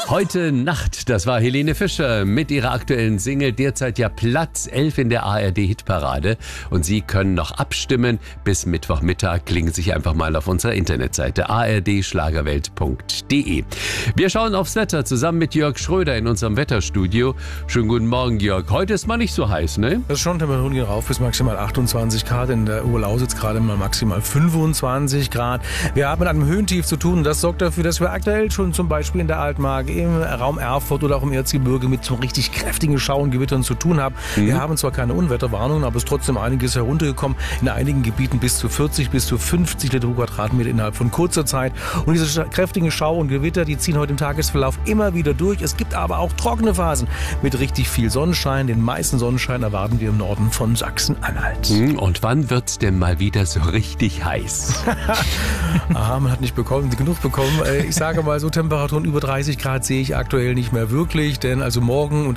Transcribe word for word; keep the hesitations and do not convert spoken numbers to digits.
Heute Nacht, das war Helene Fischer mit ihrer aktuellen Single, derzeit ja Platz elf in der A R D-Hitparade. Und Sie können noch abstimmen. Bis Mittwochmittag klicken Sie sich einfach mal auf unserer Internetseite a r d schlagerwelt punkt d e. Wir schauen aufs Wetter zusammen mit Jörg Schröder in unserem Wetterstudio. Schönen guten Morgen, Jörg. Heute ist mal nicht so heiß, ne? Das ist schon, Temperaturen gehen rauf bis maximal achtundzwanzig Grad. In der Oberlausitz gerade mal maximal fünfundzwanzig Grad. Wir haben mit einem Höhentief zu tun. Das sorgt dafür, dass wir aktuell schon zum Beispiel in der Altmark, im Raum Erfurt oder auch im Erzgebirge mit so richtig kräftigen Schauengewittern zu tun haben. Mhm. Wir haben zwar keine Unwetterwarnungen, aber es ist trotzdem einiges heruntergekommen. In einigen Gebieten bis zu vierzig bis zu fünfzig Liter pro Quadratmeter innerhalb von kurzer Zeit. Und diese kräftigen Schau- und Gewitter, die ziehen heute im Tagesverlauf immer wieder durch. Es gibt aber auch trockene Phasen mit richtig viel Sonnenschein. Den meisten Sonnenschein erwarten wir im Norden von Sachsen-Anhalt. Mhm. Und wann wird's denn mal wieder so richtig heiß? Aha, man hat nicht bekommen, genug bekommen. Ich sage mal so, Temperaturen über dreißig Grad sehe ich aktuell nicht mehr wirklich, denn also morgen und